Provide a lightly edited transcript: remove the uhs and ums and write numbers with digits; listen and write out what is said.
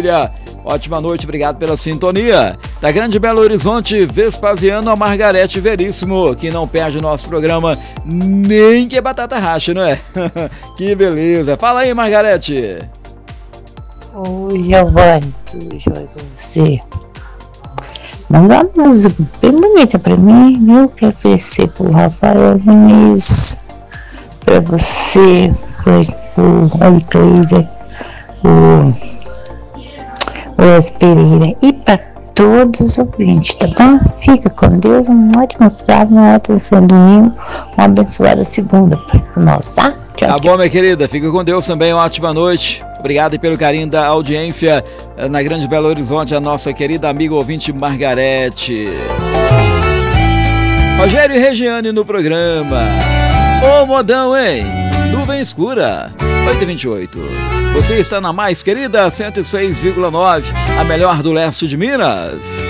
família. Ótima noite, obrigado pela sintonia. Da Grande Belo Horizonte, Vespasiano, a Margarete Veríssimo, que não perde o nosso programa nem que batata racha, não é? Que beleza. Fala aí, Margarete. Oi, Giovanni, tudo jóia com você? Manda uma música bem bonita pra mim. Eu quero oferecer pro Rafael Vinícius, pra você, pro Icleiser, o Wes Pereira e pra todos os ouvintes, tá bom? Fica com Deus, um ótimo sábado, um ótimo domingo, uma abençoada segunda pra nós, tá? Tchau, Tá bom, minha querida, fica com Deus também, uma ótima noite. Obrigado pelo carinho da audiência na Grande Belo Horizonte, a nossa querida amiga ouvinte Margarete. Rogério e Regiane no programa. Ô modão, hein? Nuvem escura, 8h28. Você está na mais querida 106,9, a melhor do leste de Minas.